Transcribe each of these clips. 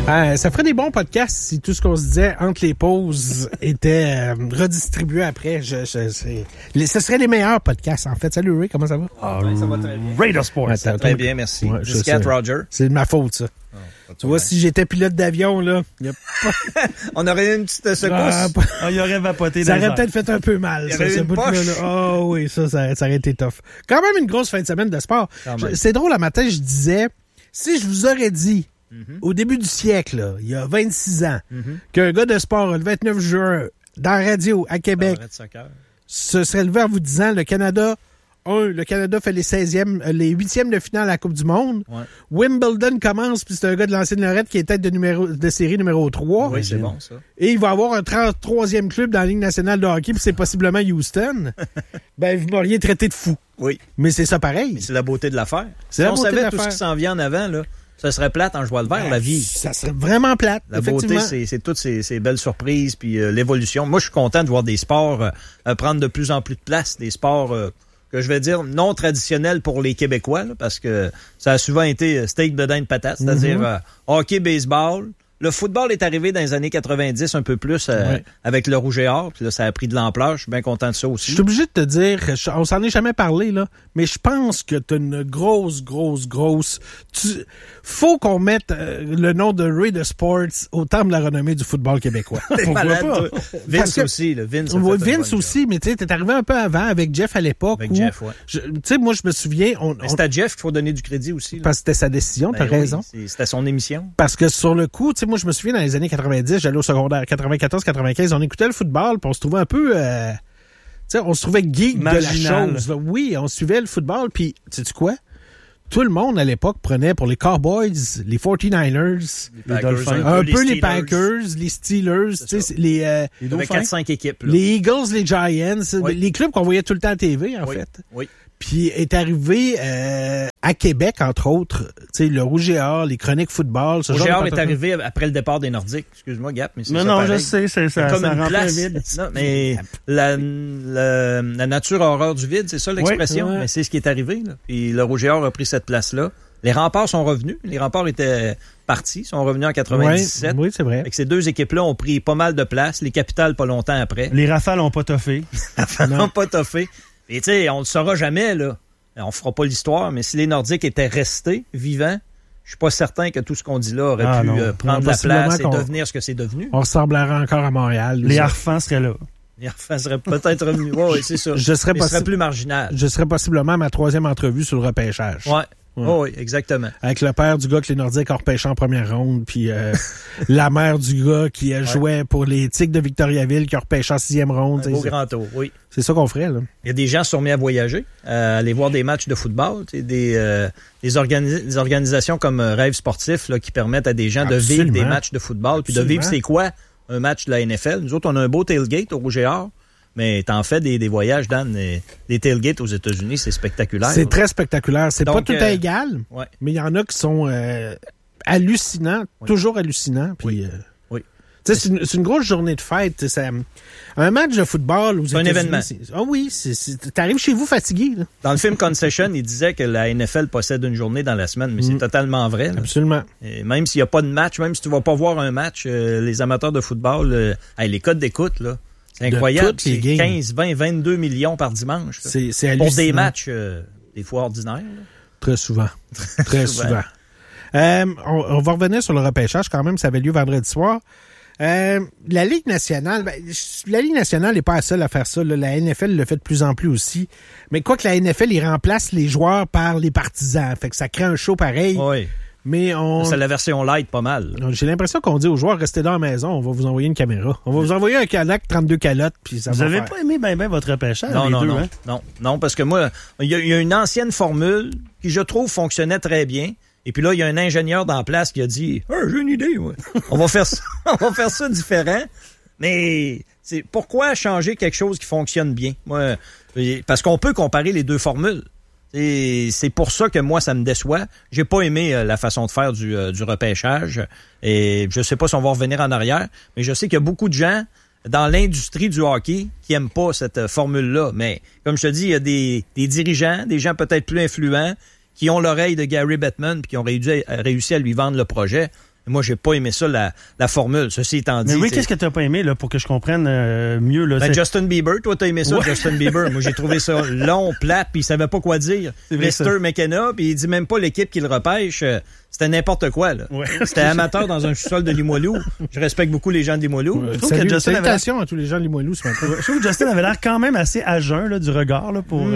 Ça ferait des bons podcasts si tout ce qu'on se disait entre les pauses était redistribué après. Ce serait les meilleurs podcasts, en fait. Salut Ray, comment ça va? Ça va très bien. Radar Sports. Très bien, merci. Ouais, Jusqu'à Roger. C'est de ma faute, ça. Tu vois, si j'étais pilote d'avion, là, y a pas... On aurait eu une petite secousse. Il aurait vapoté. Ça aurait peut-être fait un peu mal. Il y aurait eu une poche. Oh oui, ça aurait été tough. Quand même une grosse fin de semaine de sport. C'est drôle, le matin, je disais, si je vous aurais dit, au début du siècle, là, il y a 26 ans, qu'un gars de sport, le 29 juin, dans la radio, à Québec, se serait levé en vous disant, le Canada fait les 8e de finale à la Coupe du Monde. Ouais. Wimbledon commence, puis c'est un gars de l'ancienne Lorette qui est tête de série numéro 3. Oui, c'est bon, ça. Et il va avoir un 33e club dans la Ligue nationale de hockey, puis c'est possiblement Houston. Ben, vous m'auriez traité de fou. Oui. Mais c'est ça pareil. Mais c'est la beauté de l'affaire. Si on savait tout ce qui s'en vient en avant, là, ça serait plate en jouant le vert, la vie. Ça serait vraiment plate. La beauté, c'est toutes ces belles surprises, puis l'évolution. Moi, je suis content de voir des sports prendre de plus en plus de place, des sports... que je vais dire non traditionnel pour les Québécois, là, parce que ça a souvent été steak de dinde patate, c'est-à-dire hockey, baseball. Le football est arrivé dans les années 90 un peu plus avec le rouge et or, puis là, ça a pris de l'ampleur. Je suis bien content de ça aussi. Je suis obligé de te dire, on s'en est jamais parlé, là, mais je pense que tu as une grosse... Faut qu'on mette le nom de Radar Sports au temple de la renommée du football québécois. Pourquoi pas? Vince aussi, là. Vince aussi, mais tu sais, t'es arrivé un peu avant avec Jeff à l'époque. Avec Jeff, oui. Tu sais, moi, je me souviens... C'est à Jeff qu'il faut donner du crédit aussi. Là. Parce que c'était sa décision, t'as raison. C'était son émission. Parce que sur le coup, tu sais, moi, je me souviens, dans les années 90, j'allais au secondaire, 94-95, on écoutait le football, puis on se trouvait un peu... tu sais, on se trouvait geek marginal de la chose. Là. Oui, on suivait le football, puis sais-tu quoi? Tout le monde, à l'époque, prenait pour les Cowboys, les 49ers, les Dolphins, un peu les Packers, les Steelers, tu sais, les Dauphins, 4-5 équipes. Là. Les Eagles, les Giants, les clubs qu'on voyait tout le temps à TV, en fait. Oui. Puis est arrivé à Québec, entre autres, tu sais, le Rouge et Or, les chroniques football. Le Rouge et Or est arrivé après le départ des Nordiques. Excuse-moi, Gap, mais c'est ça. Non, je sais, ça comme une remplit place. vide. Non, mais la nature a horreur du vide, c'est ça l'expression. Ouais. Mais c'est ce qui est arrivé. Là. Puis le Rouge et Or a pris cette place-là. Les Remparts sont revenus. Les Remparts étaient partis, sont revenus en 97. Oui, c'est vrai. Fait que ces deux équipes-là ont pris pas mal de place. Les Capitales, pas longtemps après. Les Rafales n'ont pas toffé. Les Rafales n'ont pas toffé. Et tu sais, on le saura jamais, là. On fera pas l'histoire, mais si les Nordiques étaient restés vivants, je suis pas certain que tout ce qu'on dit là aurait pu prendre la place et devenir ce que c'est devenu. On ressemblerait encore à Montréal. Les Harfans seraient là. Les Harfans seraient peut-être revenus. Oui, c'est ça. Je serais plus marginal. Je serais possiblement à ma 3e entrevue sur le repêchage. Ouais. Oh, oui, exactement. Avec le père du gars que les Nordiques ont repêché en première ronde, puis la mère du gars qui jouait pour les Tigres de Victoriaville qui a repêché en 6e ronde. Un beau grand tour, oui. C'est ça qu'on ferait, là. Il y a des gens qui sont mis à voyager, à aller voir des matchs de football, des organisations comme Rêve Sportif là, qui permettent à des gens de vivre des matchs de football, puis de vivre c'est quoi un match de la NFL. Nous autres, on a un beau tailgate au Rouge et Or. Mais t'en fais des voyages, Dan, des tailgates aux États-Unis, c'est spectaculaire. C'est très spectaculaire. C'est donc, pas tout à égal, mais il y en a qui sont hallucinants, toujours hallucinants. Puis, oui. C'est une grosse journée de fête. Un match de football aux États-Unis. C'est un événement. Oui, t'arrives chez vous fatigué. Là. Dans le film Concession, il disait que la NFL possède une journée dans la semaine, mais c'est totalement vrai. Là. Absolument. Et même s'il n'y a pas de match, même si tu vas pas voir un match, les amateurs de football, les codes d'écoute, là. C'est incroyable, c'est 15, 20, 22 millions par dimanche. C'est hallucinant. Pour des matchs, des fois ordinaires. Là. Très souvent. Très souvent. On va revenir sur le repêchage quand même, ça avait lieu vendredi soir. La Ligue nationale, la Ligue nationale n'est pas la seule à faire ça. Là. La NFL le fait de plus en plus aussi. Mais quoi que la NFL, il remplace les joueurs par les partisans. Fait que ça crée un show pareil. Oui. Mais c'est la version light pas mal. J'ai l'impression qu'on dit aux joueurs, restez dans la maison, on va vous envoyer une caméra. On va vous envoyer un calac, 32 calottes, puis ça vous va avez faire. Pas aimé ben votre repêchage, Non, parce que moi, il y a une ancienne formule qui, je trouve, fonctionnait très bien. Et puis là, il y a un ingénieur dans la place qui a dit « j'ai une idée, ouais. On va faire ça différent. » Mais pourquoi changer quelque chose qui fonctionne bien? Moi, parce qu'on peut comparer les deux formules. Et c'est pour ça que moi, ça me déçoit. J'ai pas aimé la façon de faire du repêchage. Et je sais pas si on va revenir en arrière, mais je sais qu'il y a beaucoup de gens dans l'industrie du hockey qui aiment pas cette formule-là. Mais comme je te dis, il y a des dirigeants, des gens peut-être plus influents, qui ont l'oreille de Gary Bettman puis qui ont réussi à lui vendre le projet. Moi, j'ai pas aimé ça, la formule. Ceci étant dit... Mais oui, qu'est-ce que t'as pas aimé, là, pour que je comprenne mieux, là? Justin Bieber, toi, t'as aimé ça, Justin Bieber. Moi, j'ai trouvé ça long, plate, puis il savait pas quoi dire. Mr. McKenna, puis il dit même pas l'équipe qui le repêche. C'était n'importe quoi, là. Ouais. C'était amateur dans un sous-sol de Limoilou. Je respecte beaucoup les gens de Limoilou. Salutations à tous les gens de Limoilou ce matin. Je trouve que Justin avait l'air quand même assez à jeun, là, du regard, là, pour...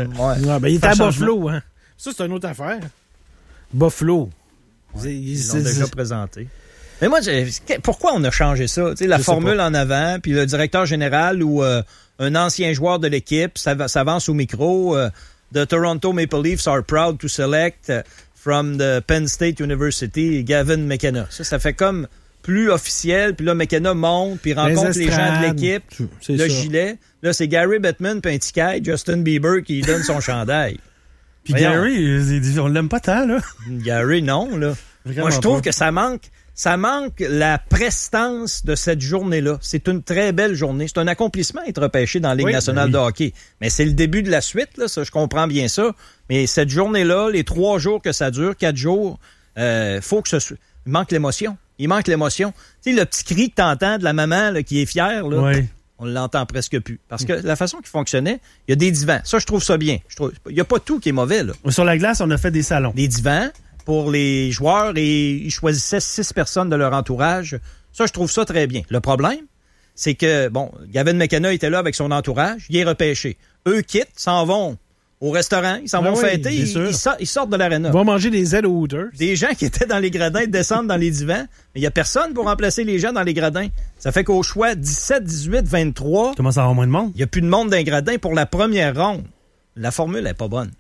il était à Buffalo, hein. Ça, c'est une autre affaire. Buffalo. Ils l'ont déjà présenté. Mais moi, pourquoi on a changé ça? Tu sais, la formule en avant, puis le directeur général ou un ancien joueur de l'équipe s'avance au micro. The Toronto Maple Leafs are proud to select from the Penn State University Gavin McKenna. Ça fait comme plus officiel. Puis là, McKenna monte, puis rencontre les gens de l'équipe. Le gilet. Là, c'est Gary Bettman, puis un petit Kai, Justin Bieber, qui donne son chandail. Puis Gary, on l'aime pas tant, là. Gary, non, là. Vraiment. Moi, je trouve que ça manque la prestance de cette journée-là. C'est une très belle journée. C'est un accomplissement être repêché dans la Ligue nationale de hockey. Mais c'est le début de la suite, là, ça, je comprends bien ça. Mais cette journée-là, les 3 jours que ça dure, 4 jours, faut que il manque l'émotion. Il manque l'émotion. Tu sais, le petit cri que t'entends de la maman là, qui est fière, là. Oui. On l'entend presque plus. Parce que la façon qu'il fonctionnait, il y a des divans. Ça, je trouve ça bien. Il n'y a pas tout qui est mauvais, là. Sur la glace, on a fait des salons. Des divans pour les joueurs et ils choisissaient 6 personnes de leur entourage. Ça, je trouve ça très bien. Le problème, c'est que, Gavin McKenna était là avec son entourage. Il est repêché. Eux quittent, s'en vont au restaurant. Ils s'en vont fêter. Ils sortent de l'aréna. Ils vont manger des ailes aux Hooters. Des gens qui étaient dans les gradins descendent dans les divans. Mais il n'y a personne pour remplacer les gens dans les gradins. Ça fait qu'au choix 17, 18, 23... Comment ça va avoir moins de monde? Il n'y a plus de monde dans les gradins pour la première ronde. La formule n'est pas bonne.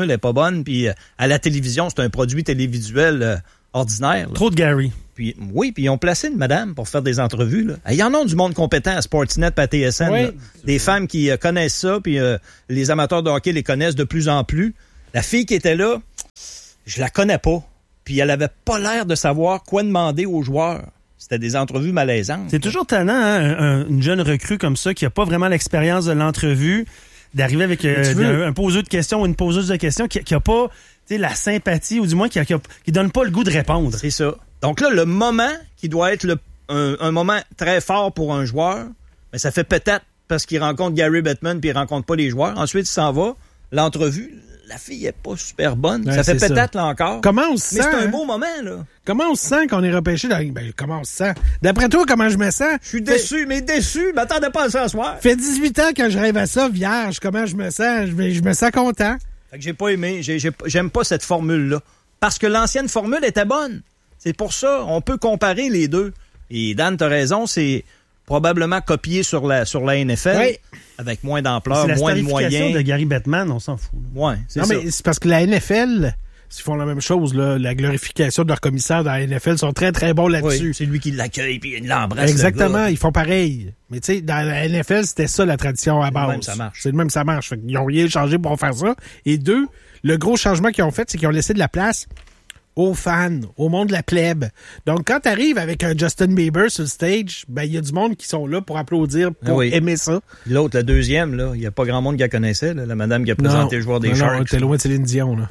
Puis à la télévision, c'est un produit télévisuel ordinaire. Là. Trop de Gary. Puis ils ont placé une madame pour faire des entrevues. Là. Il y en a du monde compétent à Sportsnet, à TSN. Oui. Des femmes qui connaissent ça, puis les amateurs de hockey les connaissent de plus en plus. La fille qui était là, je la connais pas. Puis elle avait pas l'air de savoir quoi demander aux joueurs. C'était des entrevues malaisantes. C'est toujours tannant, hein, une jeune recrue comme ça qui n'a pas vraiment l'expérience de l'entrevue, d'arriver avec un poseur de questions ou une poseuse de questions qui n'a pas la sympathie ou du moins qui donne pas le goût de répondre. C'est ça. Donc là, le moment qui doit être un moment très fort pour un joueur, mais ça fait peut-être parce qu'il rencontre Gary Bettman puis il rencontre pas les joueurs. Ensuite, il s'en va. L'entrevue, la fille est pas super bonne. Ouais, ça fait peut-être là encore. Comment on se sent? Mais c'est un beau moment, là. Comment on se sent qu'on est repêché dans... comment on se sent? D'après toi, comment je me sens? Je suis déçu. Je m'attendais pas à ça ce soir. Fait 18 ans que je rêve à ça, vierge. Comment je me sens? Je me sens content. Fait que j'ai pas aimé. J'aime pas cette formule-là. Parce que l'ancienne formule était bonne. C'est pour ça, on peut comparer les deux. Et Dan, t'as raison, c'est probablement copié sur la NFL, oui, avec moins d'ampleur, moins de moyens. De Gary Bettman, on s'en fout. Ouais, c'est ça. Mais c'est parce que la NFL, ils font la même chose, là. La glorification de leurs commissaires dans la NFL sont très, très bons là-dessus. Oui, c'est lui qui l'accueille puis il l'embrasse. Exactement, ils font pareil. Mais tu sais, dans la NFL, c'était ça la tradition à base. C'est le même, ça marche. Fait qu'ils n'ont rien changé pour faire ça. Et 2, le gros changement qu'ils ont fait, c'est qu'ils ont laissé de la place aux fans, au monde de la plèbe. Donc, quand t'arrives avec un Justin Bieber sur le stage, il y a du monde qui sont là pour applaudir, pour aimer ça. L'autre, la deuxième, là, il n'y a pas grand monde qui la connaissait, là, la madame qui a présenté le joueur des Sharks. Non, t'es loin de Céline Dion, là.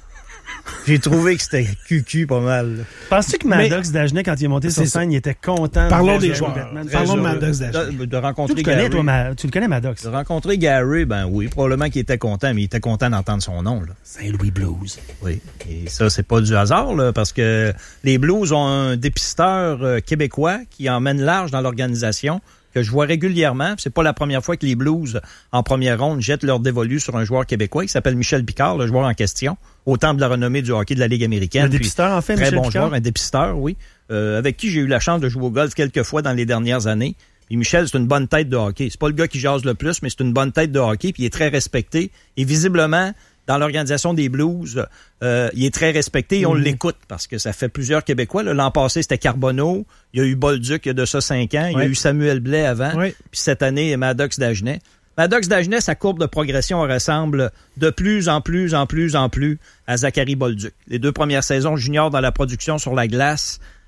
J'ai trouvé que c'était cucu pas mal. Penses-tu que Maddox Dagenet, quand il est monté sur scène, il était content? Parlons des joueurs. Parlons de Maddox Dagenet. De rencontrer Gary. Tu le connais, Maddox? De rencontrer Gary, oui, probablement qu'il était content, mais il était content d'entendre son nom. Là. Saint-Louis Blues. Oui, et ça, c'est pas du hasard, là, parce que les Blues ont un dépisteur québécois qui emmène large dans l'organisation, que je vois régulièrement. C'est pas la première fois que les Blues, en première ronde, jettent leur dévolu sur un joueur québécois qui s'appelle Michel Picard, le joueur en question, au temple de la renommée du hockey de la Ligue américaine. Un dépisteur, en fait, très Michel bon Picard. Joueur, un dépisteur, oui, avec qui j'ai eu la chance de jouer au golf quelques fois dans les dernières années. Puis Michel, c'est une bonne tête de hockey. C'est pas le gars qui jase le plus, mais c'est une bonne tête de hockey, puis il est très respecté. Et visiblement, dans l'organisation des Blues, il est très respecté et on l'écoute parce que ça fait plusieurs Québécois. Là. L'an passé, c'était Carbonneau. Il y a eu Bolduc il y a de ça 5 ans. Il y a eu Samuel Blais avant. Puis cette année, Maddox Dagenet. Maddox Dagenet, sa courbe de progression ressemble de plus en plus à Zachary Bolduc. Les 2 premières saisons juniors dans la production sur la glace,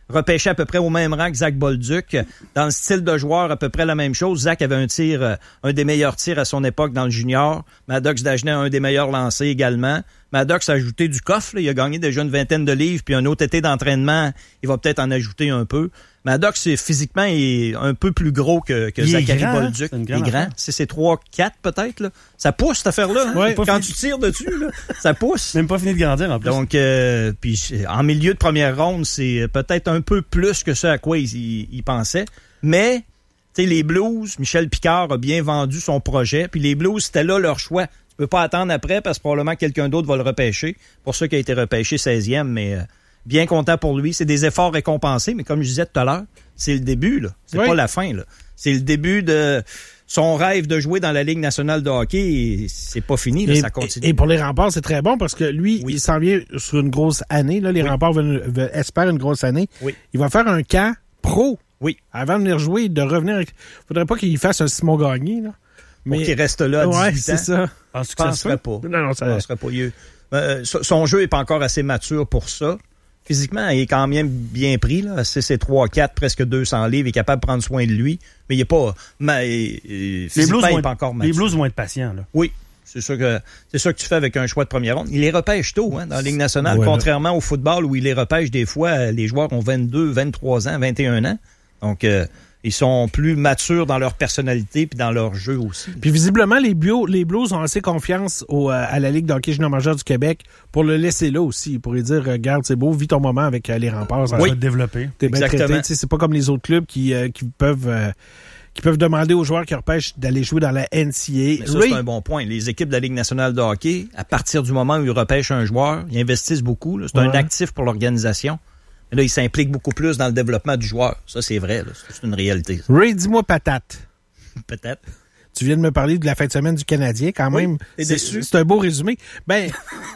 repêché à peu près au même rang que Zach Bolduc. Dans le style de joueur, à peu près la même chose. Zach avait un des meilleurs tirs à son époque dans le junior. Maddox Dagenet a un des meilleurs lancers également. Maddox a ajouté du coffre. Là. Il a gagné déjà une vingtaine de livres. Puis un autre été d'entraînement, il va peut-être en ajouter un peu. Maddox, physiquement, est un peu plus gros que Zachary Bolduc. Il est grand. C'est 3-4 peut-être. Là. Ça pousse, cette affaire-là. Hein? Ouais, quand tu tires dessus, là, ça pousse. Même pas fini de grandir, en plus. Donc, puis en milieu de première ronde, c'est peut-être un peu plus que ce à quoi il pensait. Mais, tu sais, les Blues, Michel Picard a bien vendu son projet. Puis les Blues, c'était là leur choix. Tu peux pas attendre après parce que probablement quelqu'un d'autre va le repêcher. Pour ça qu'il a été repêché 16e, mais... bien content pour lui. C'est des efforts récompensés, mais comme je disais tout à l'heure, c'est le début, là. C'est pas la fin, là. C'est le début de son rêve de jouer dans la Ligue nationale de hockey et c'est pas fini, là, ça continue. Et pour les Remparts, c'est très bon parce que lui, il s'en vient sur une grosse année, là. Les Remparts espèrent une grosse année. Oui. Il va faire un camp pro. Oui. Avant de venir jouer, de revenir. Faudrait pas qu'il fasse un Simon Gagné, là. Mais qu'il reste là à 18 ans. C'est ça. Je penserais pas. Non, ça penserais pas. Son jeu est pas encore assez mature pour ça. Physiquement, il est quand même bien pris, là. C'est 3-4, presque 200 livres. Il est capable de prendre soin de lui. Mais il est pas... physiquement, il est pas encore mature. Les Blues vont être patients, là. Oui. C'est ça que tu fais avec un choix de première ronde. Il les repêche tôt, hein, dans la Ligue nationale, contrairement au football où il les repêche des fois, les joueurs ont 22, 23 ans, 21 ans. Donc, ils sont plus matures dans leur personnalité puis dans leur jeu aussi. Puis visiblement, les Blues ont assez confiance à la Ligue d'hockey junior majeur du Québec pour le laisser là aussi. Pour lui dire, regarde, c'est beau, vis ton moment avec les Remparts. Ça va te développer. T'es bien traité. C'est pas comme les autres clubs qui peuvent demander aux joueurs qui repêchent d'aller jouer dans la NCAA. Mais ça, c'est un bon point. Les équipes de la Ligue nationale de hockey, à partir du moment où ils repêchent un joueur, ils investissent beaucoup. Là. C'est un actif pour l'organisation. Là, il s'implique beaucoup plus dans le développement du joueur. Ça, c'est vrai. Là. C'est une réalité. Ray, dis-moi patate. Peut-être. Tu viens de me parler de la fin de semaine du Canadien, quand même. T'es déçu? C'est un beau résumé. Ben...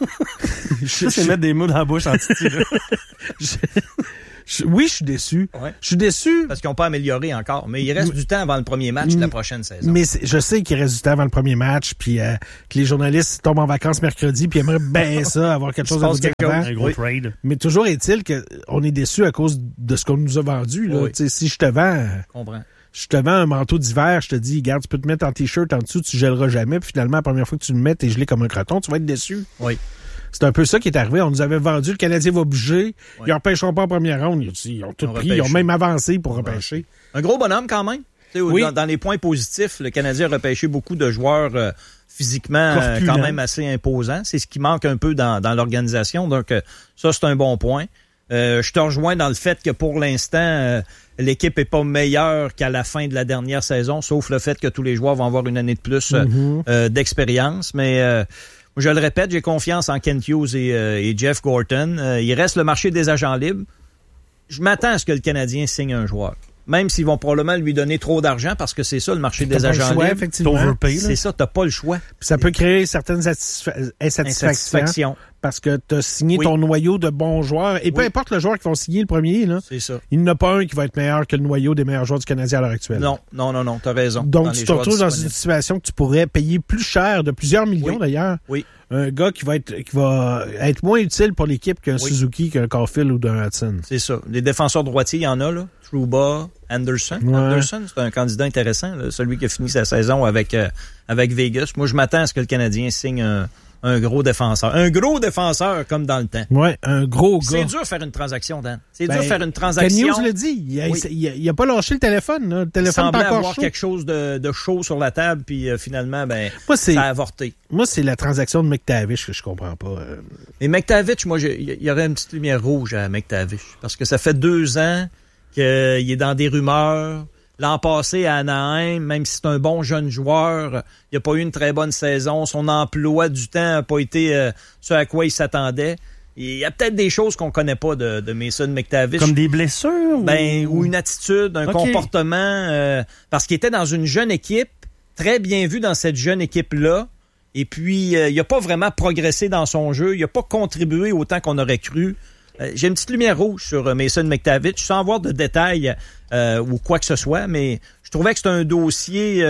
c'est mettre des mots dans la bouche en titi. Oui, je suis déçu. Ouais. Je suis déçu. Parce qu'ils n'ont pas amélioré encore. Mais il reste du temps avant le premier match de la prochaine saison. Mais je sais qu'il reste du temps avant le premier match, puis que les journalistes tombent en vacances mercredi, puis aimeraient bien ça, avoir quelque chose à dire avant. Un gros trade. Mais toujours est-il qu'on est déçu à cause de ce qu'on nous a vendu. Là. Si je te vends... Je te vends un manteau d'hiver, je te dis, regarde, tu peux te mettre en t-shirt en dessous, tu gèleras jamais, puis finalement, la première fois que tu le mets, t'es gelé comme un croton, tu vas être déçu. Oui. C'est un peu ça qui est arrivé. On nous avait vendu, le Canadien va bouger, ils repêcheront pas en première ronde. Ils ont tout pris, ils ont même avancé pour repêcher. Un gros bonhomme quand même. Dans les points positifs, le Canadien a repêché beaucoup de joueurs physiquement quand même assez imposants. C'est ce qui manque un peu dans l'organisation. Donc, ça, c'est un bon point. Je te rejoins dans le fait que pour l'instant, l'équipe est pas meilleure qu'à la fin de la dernière saison, sauf le fait que tous les joueurs vont avoir une année de plus d'expérience. Mais je le répète, j'ai confiance en Kent Hughes et Jeff Gorton. Il reste le marché des agents libres. Je m'attends à ce que le Canadien signe un joueur. Même s'ils vont probablement lui donner trop d'argent, parce que c'est ça le marché des agents libres. Effectivement. C'est ça, t'as pas le choix. Puis ça peut créer certaines insatisfactions. Parce que tu as signé ton noyau de bons joueurs. Et peu importe le joueur qui vont signer le premier, là, c'est ça. Il n'y en a pas un qui va être meilleur que le noyau des meilleurs joueurs du Canadien à l'heure actuelle. Non, t'as raison. Donc, tu te retrouves dans une situation que tu pourrais payer plus cher, de plusieurs millions d'ailleurs. Oui. Un gars qui va être moins utile pour l'équipe qu'un Suzuki, qu'un Caulfield ou d'un Hudson. C'est ça. Les défenseurs droitiers, il y en a, là. Trouba, Anderson. Ouais. Anderson, c'est un candidat intéressant, là, celui qui a fini sa saison avec Vegas. Moi, je m'attends à ce que le Canadien signe un gros défenseur. Un gros défenseur, comme dans le temps. Oui, un gros gars. C'est dur de faire une transaction, Dan. C'est dur de faire une transaction. Ken Hughes le dit. Il a pas lâché le téléphone. Là. Le téléphone semblait pas encore avoir chaud. quelque chose de chaud sur la table, puis finalement, ça a avorté. Moi, c'est la transaction de McTavish que je comprends pas. Mais McTavish, moi, il y aurait une petite lumière rouge à McTavish. Parce que ça fait 2 ans qu'il est dans des rumeurs. L'an passé, à Anaheim, même si c'est un bon jeune joueur, il n'a pas eu une très bonne saison. Son emploi du temps n'a pas été ce à quoi il s'attendait. Il y a peut-être des choses qu'on connaît pas de Mason McTavish. Comme des blessures? Ou une attitude, un comportement. Parce qu'il était dans une jeune équipe, très bien vu dans cette jeune équipe-là. Et puis, il n'a pas vraiment progressé dans son jeu. Il n'a pas contribué autant qu'on aurait cru. J'ai une petite lumière rouge sur Mason McTavish, sans avoir de détails ou quoi que ce soit, mais je trouvais que c'était un dossier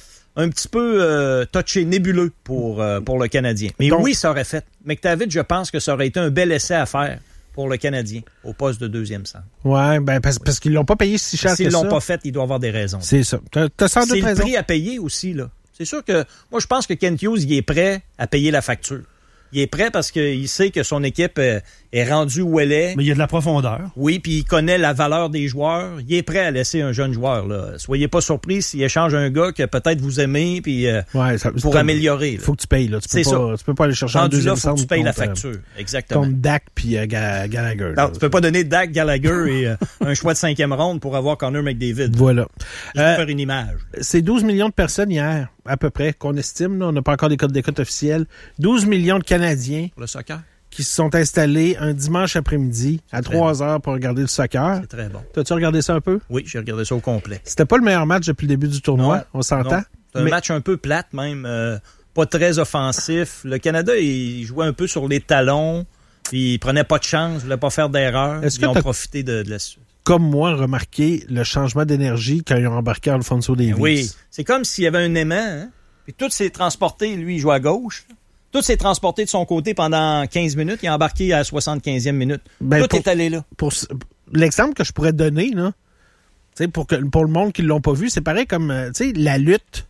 un petit peu touché, nébuleux pour le Canadien. Mais oui, ça aurait fait. McTavish, je pense que ça aurait été un bel essai à faire pour le Canadien, au poste de deuxième centre. Ouais, ben parce qu'ils l'ont pas payé si cher que ça. S'ils l'ont pas fait, il doit avoir des raisons. C'est ça. T'as sans doute raison. C'est le prix à payer aussi, là. C'est sûr que, moi, je pense que Kent Hughes, il est prêt à payer la facture. Il est prêt parce qu'il sait que son équipe est rendue où elle est. Mais il y a de la profondeur. Oui, puis il connaît la valeur des joueurs. Il est prêt à laisser un jeune joueur. Là. Soyez pas surpris s'il échange un gars que peut-être vous aimez puis pour améliorer. Il faut que tu payes. Là. Tu peux pas aller chercher un deuxième centre. Faut que tu payes la facture. Exactement. Comme Dak puis Gallagher. Non, tu peux pas donner Dak, Gallagher et un choix de 5e ronde pour avoir Connor McDavid. Voilà. Je vais faire une image. C'est 12 millions de personnes hier, à peu près, qu'on estime. Là. On n'a pas encore des codes d'écoute officiels. 12 millions de Canadiens. Pour le soccer. Qui se sont installés un dimanche après-midi à 3 heures pour regarder le soccer. C'est très bon. T'as-tu regardé ça un peu? Oui, j'ai regardé ça au complet. C'était pas le meilleur match depuis le début du tournoi, on s'entend? C'est un match un peu plate même, pas très offensif. Le Canada, il jouait un peu sur les talons, puis il prenait pas de chance, il voulait pas faire d'erreur. Ils ont profité de la suite. Comme moi, remarqué le changement d'énergie quand ils ont embarqué Alphonso Davies. Oui, c'est comme s'il y avait un aimant, hein? Puis tout s'est transporté, lui, il joue à gauche. Tout s'est transporté de son côté pendant 15 minutes. Il est embarqué à la 75e minute. Tout est allé là. Pour l'exemple que je pourrais te donner, là, pour le monde qui ne l'ont pas vu, c'est pareil comme la lutte.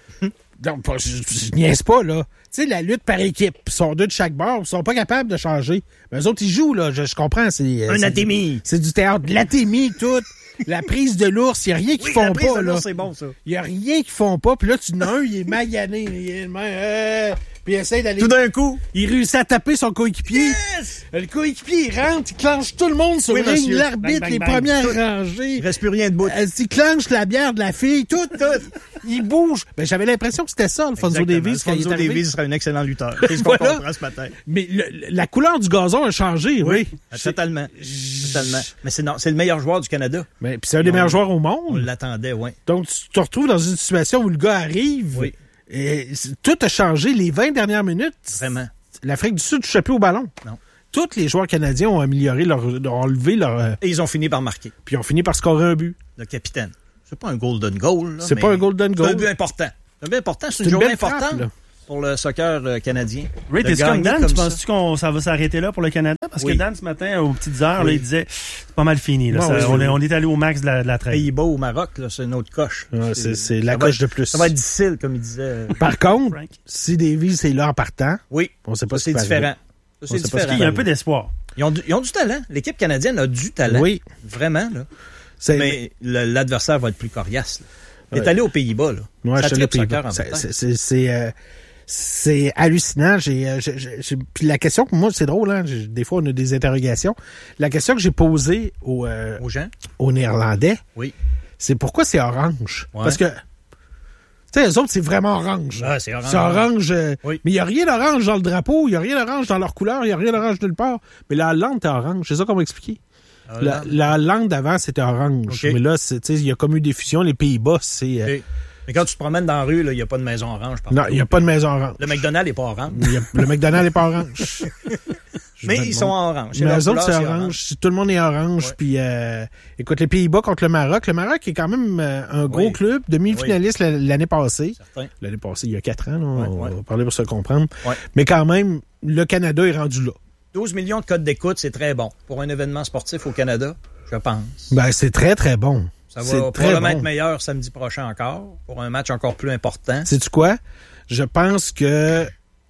Donc, je niaise pas, là. Tu sais, la lutte par équipe. Ils sont deux de chaque bord. Ils sont pas capables de changer. Mais eux autres, ils jouent, là. Je comprends. Un atémie. C'est du théâtre. De l'atémie, tout. La prise de l'ours, il n'y a rien qu'ils font pas, là. C'est bon, ça. Il n'y a rien qu'ils font pas. Puis là, tu n'as un, il est magané. Il est puis il essaie d'aller... Tout d'un coup, il réussit à taper son coéquipier. Yes! Le coéquipier, il rentre, il clenche tout le monde sur le ring. L'arbitre, bang, bang, les premières rangées. Il reste plus rien debout. Il clenche la bière de la fille, tout. Il bouge. Ben, j'avais l'impression que c'était ça, Alphonso Davies. Alphonso Davies sera un excellent lutteur. C'est ce qu'on comprend ce matin. Mais la couleur du gazon a changé, oui. Totalement. Totalement. Mais c'est le meilleur joueur du Canada. Mais puis c'est un des meilleurs joueurs au monde. On l'attendait, oui. Donc, tu te retrouves dans une situation où le gars arrive. Oui. Et tout a changé les 20 dernières minutes. Vraiment. L'Afrique du Sud ne touchait plus au ballon. Non. Tous les joueurs canadiens ont amélioré ont levé leur... Et ils ont fini par marquer. Puis ils ont fini par scorer un but. Le capitaine. C'est pas un golden goal. C'est pas un golden goal. C'est un but important. C'est un but important. C'est une journée importante pour le soccer canadien. Ray, t'es comme Dan, tu penses-tu qu'on ça va s'arrêter là pour le Canada? Parce que Dan, ce matin, aux petites heures, là, il disait c'est pas mal fini. Là. On est allé au max de la traite. Pays-Bas au Maroc, là, c'est une autre coche. Ouais, c'est la coche de plus. Ça va être difficile, comme il disait. Par contre, si Davies est là en partant, on sait pas si c'est différent. C'est différent. Il y a un peu d'espoir. Ils ont du talent. L'équipe canadienne a du talent. Oui. Vraiment, là. Mais l'adversaire va être plus coriace. Il est allé aux Pays-Bas, là. Ouais, ça tripe soccer en c'est hallucinant. Puis la question que moi, c'est drôle, hein? Des fois, on a des interrogations. La question que j'ai posée aux gens, aux Néerlandais, c'est pourquoi c'est orange? Ouais. Parce que, tu sais, eux autres, c'est vraiment orange. Ah, c'est orange. C'est orange. Mais il n'y a rien d'orange dans le drapeau, il n'y a rien d'orange dans leur couleur, il n'y a rien d'orange nulle part. Mais la Hollande, était orange. C'est ça qu'on m'a expliqué. La Hollande d'avant, c'était orange. Okay. Mais là, il y a comme eu des fusions. Les Pays-Bas, c'est... Okay. Mais quand tu te promènes dans la rue, il n'y a pas de maison orange. Non, il n'y a pas de maison orange. Le McDonald's n'est pas orange. Le McDonald's n'est pas orange. Mais ils sont en orange. Mais eux autres, c'est orange. Tout le monde est orange. Ouais. Puis, écoute, les Pays-Bas contre le Maroc. Le Maroc est quand même un gros club, demi-finaliste l'année passée. Certain. L'année passée, il y a 4 ans. Là, on va parler pour se comprendre. Ouais. Mais quand même, le Canada est rendu là. 12 millions de codes d'écoute, c'est très bon. Pour un événement sportif au Canada, je pense. Ben, c'est très, très bon. Ça va probablement être meilleur samedi prochain encore, pour un match encore plus important. Sais-tu quoi? Je pense que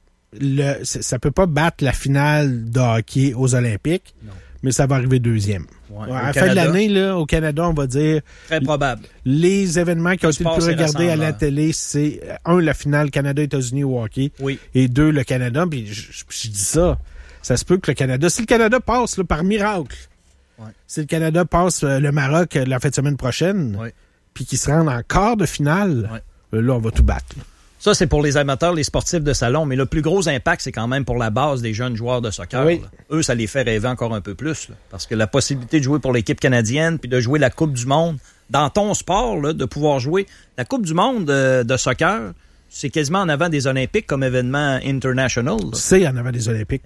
ça peut pas battre la finale de hockey aux Olympiques, mais ça va arriver deuxième. Ouais, à la fin de l'année, là, au Canada, on va dire... Très probable. Les événements qui ont été le plus regardés à la télé, c'est, 1, la finale Canada-États-Unis au hockey, et 2, le Canada. Puis je dis ça, ça se peut que le Canada... Si le Canada passe là, par miracle... Ouais. Si le Canada passe le Maroc la fin de semaine prochaine, puis qu'ils se rendent en quart de finale, là, on va tout battre. Là. Ça, c'est pour les amateurs, les sportifs de salon, mais le plus gros impact, c'est quand même pour la base des jeunes joueurs de soccer. Oui. Eux, ça les fait rêver encore un peu plus, là, parce que la possibilité de jouer pour l'équipe canadienne, puis de jouer la Coupe du monde, dans ton sport, là, de pouvoir jouer la Coupe du monde de soccer, c'est quasiment en avant des Olympiques comme événement international. Là. C'est en avant des Olympiques.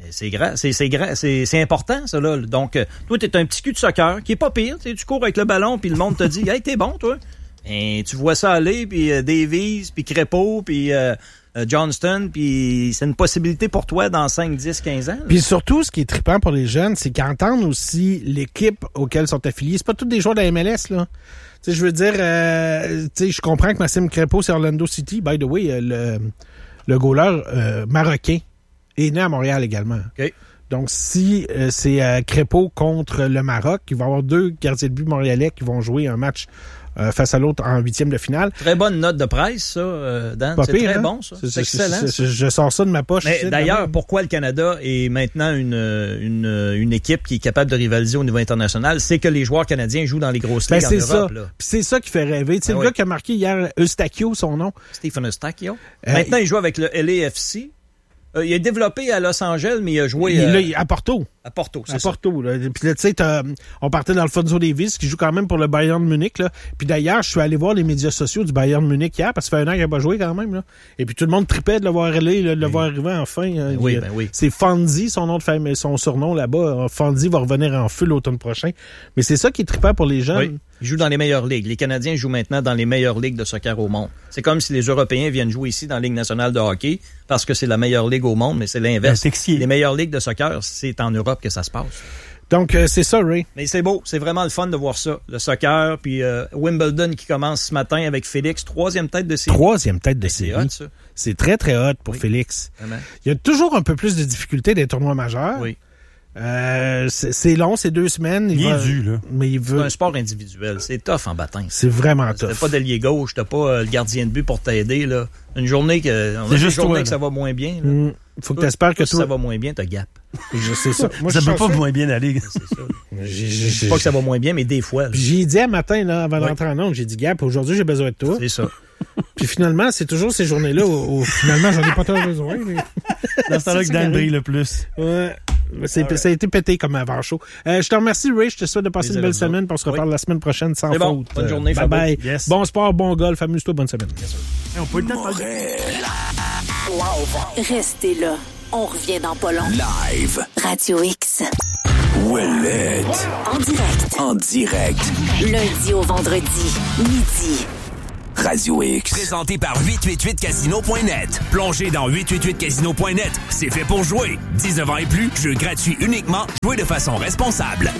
C'est important, ça, là. Donc, toi, t'es un petit cul de soccer qui est pas pire. Tu cours avec le ballon, puis le monde te dit « Hey, t'es bon, toi! » Et tu vois ça aller, puis Davies, puis Crépeau, puis Johnston, puis c'est une possibilité pour toi dans 5, 10, 15 ans. Là. Puis surtout, ce qui est trippant pour les jeunes, c'est qu'ils entendent aussi l'équipe auquel sont affiliés. C'est pas tous des joueurs de la MLS, là. Tu sais, je veux dire, je comprends que Maxime Crépeau, c'est Orlando City. By the way, le goaler marocain est né à Montréal également. OK. Donc, si c'est Crépeau contre le Maroc, il va y avoir 2 gardiens de but montréalais qui vont jouer un match face à l'autre en 8e de finale. Très bonne note de presse, ça, Dan. Pas c'est pire, très hein? bon, ça. C'est excellent. Je sors ça de ma poche. Mais d'ailleurs, pourquoi le Canada est maintenant une équipe qui est capable de rivaliser au niveau international, c'est que les joueurs canadiens jouent dans les grosses ligues en Europe. Puis c'est ça qui fait rêver. Tu sais, le gars qui a marqué hier, Eustachio, son nom. Stephen Eustachio. Maintenant, il joue avec le LAFC. Il est développé à Los Angeles, mais il a joué à Porto. À Porto, c'est à ça. Porto, là. Puis là, tu sais, on partait d'Alfonso Davies, qui joue quand même pour le Bayern de Munich, là. Puis d'ailleurs, je suis allé voir les médias sociaux du Bayern de Munich hier, parce que ça fait 1 an qu'il n'a pas joué quand même, là. Et puis tout le monde tripait de le voir aller, de le voir arriver enfin. Oui. C'est Fonzie, son nom de famille, son surnom là-bas. Fonzie va revenir en feu l'automne prochain. Mais c'est ça qui est trippant pour les jeunes. Oui. Ils jouent dans les meilleures ligues. Les Canadiens jouent maintenant dans les meilleures ligues de soccer au monde. C'est comme si les Européens viennent jouer ici dans la Ligue nationale de hockey parce que c'est la meilleure ligue au monde, mais c'est l'inverse. Les meilleures ligues de soccer, c'est en Europe que ça se passe. Donc, c'est ça, Ray. Mais c'est beau. C'est vraiment le fun de voir ça. Le soccer, puis Wimbledon qui commence ce matin avec Félix. 3e tête de série. 3e tête de série. C'est hot, ça. C'est très, très hot pour Félix. Vraiment. Il y a toujours un peu plus de difficultés des tournois majeurs. Oui. C'est long, c'est 2 semaines. Il est dû, là. Mais il veut... C'est un sport individuel. C'est tough en baptême. C'est vraiment tough. T'as pas d'ailier gauche, t'as pas le gardien de but pour t'aider, là. Une journée que ça va moins bien, là. Faut que t'espères que si ça va moins bien, t'as gap. Je sais ça. Moi, ça va pas moins bien la Ligue. C'est ça. Je sais pas que ça va moins bien, mais des fois. Puis j'ai dit un matin, là, avant d'entrer en onde, j'ai dit, Gap, aujourd'hui, j'ai besoin de toi. C'est ça. Puis finalement, c'est toujours ces journées-là où finalement, j'en ai pas tant besoin. Mais... Dans ce temps-là que Dan brille le plus. Ouais. Ça a été pété comme avant chaud. Je te remercie, Ray. Je te souhaite de passer une belle semaine. Puis on se reparle la semaine prochaine sans faute. Bon. Bonne journée, bye bye. Yes. Bon sport, bon golf. Amuse-toi, bonne semaine. Yes, on peut Restez là. On revient dans pas long. Live. Radio X. Ouellette. En direct. Lundi au vendredi, midi. Radio X. Présenté par 888casino.net. Plongez dans 888casino.net. C'est fait pour jouer. 19 ans et plus, jeu gratuit uniquement. Jouez de façon responsable.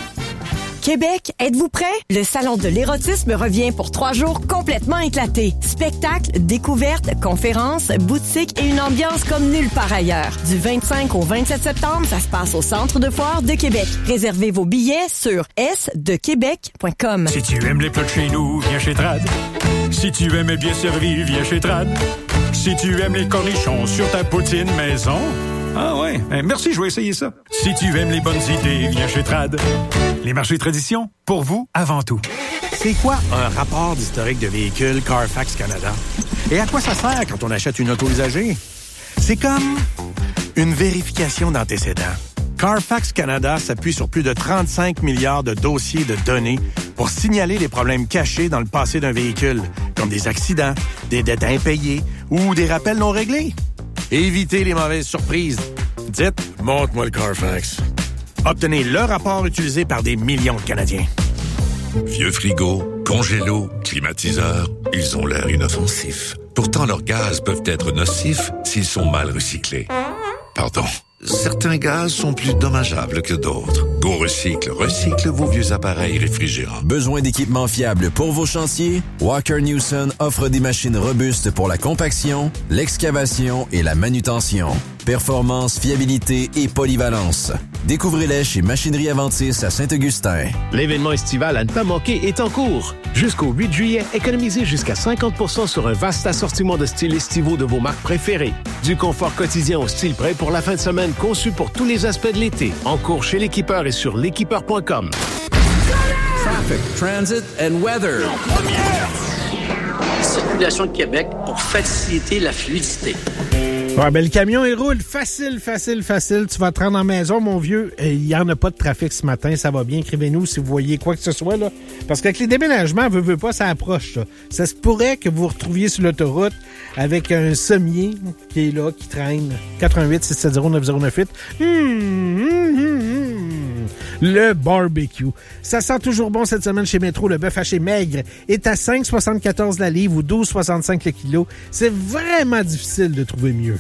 Québec, êtes-vous prêts? Le Salon de l'érotisme revient pour 3 jours complètement éclatés. Spectacles, découvertes, conférences, boutiques et une ambiance comme nulle part ailleurs. Du 25 au 27 septembre, ça se passe au Centre de foire de Québec. Réservez vos billets sur sdequebec.com. Si tu aimes les plats de chez nous, viens chez Trad. Si tu aimes bien servi, viens chez Trad. Si tu aimes les cornichons sur ta poutine maison... Ah ouais, merci, je vais essayer ça. Si tu aimes les bonnes idées, viens chez Trad. Les marchés tradition, pour vous, avant tout. C'est quoi un rapport d'historique de véhicule Carfax Canada? Et à quoi ça sert quand on achète une auto usagée? C'est comme une vérification d'antécédents. Carfax Canada s'appuie sur plus de 35 milliards de dossiers de données pour signaler les problèmes cachés dans le passé d'un véhicule, comme des accidents, des dettes impayées ou des rappels non réglés. Évitez les mauvaises surprises. Dites « Montre-moi le Carfax ». Obtenez le rapport utilisé par des millions de Canadiens. Vieux frigo, congélo, climatiseur, ils ont l'air inoffensifs. Pourtant, leurs gaz peuvent être nocifs s'ils sont mal recyclés. Pardon. Certains gaz sont plus dommageables que d'autres. Go Recycle recycle vos vieux appareils réfrigérants. Besoin d'équipements fiables pour vos chantiers? Walker Newson offre des machines robustes pour la compaction, l'excavation et la manutention. Performance, fiabilité et polyvalence. Découvrez-les chez Machinerie Aventis à Saint-Augustin. L'événement estival à ne pas manquer est en cours. Jusqu'au 8 juillet, économisez jusqu'à 50% sur un vaste assortiment de styles estivaux de vos marques préférées. Du confort quotidien au style prêt pour la fin de semaine conçu pour tous les aspects de l'été. En cours chez l'équipeur et sur l'équipeur.com. Traffic, transit and weather. Circulation de Québec pour faciliter la fluidité. Ouais, ben le camion, il roule facile. Tu vas te rendre en maison, mon vieux. Il n'y en a pas de trafic ce matin. Ça va bien. Écrivez-nous si vous voyez quoi que ce soit, là. Parce qu'avec les déménagements, veut pas, ça approche, ça. Ça se pourrait que vous vous retrouviez sur l'autoroute avec un sommier qui est là, qui traîne. 88 670 9098. le barbecue. Ça sent toujours bon cette semaine chez Métro. Le bœuf haché maigre est à 5,74 la livre ou 12,65 le kilo. C'est vraiment difficile de trouver mieux.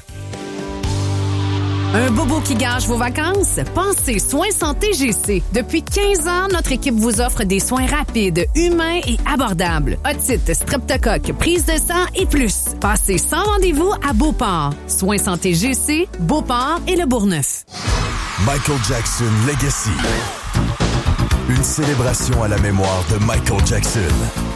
Un bobo qui gâche vos vacances? Pensez Soins Santé GC. Depuis 15 ans, notre équipe vous offre des soins rapides, humains et abordables. Otite, streptocoque, prise de sang et plus. Passez sans rendez-vous à Beauport. Soins Santé GC, Beauport et le Bourgneuf. Michael Jackson Legacy. Une célébration à la mémoire de Michael Jackson.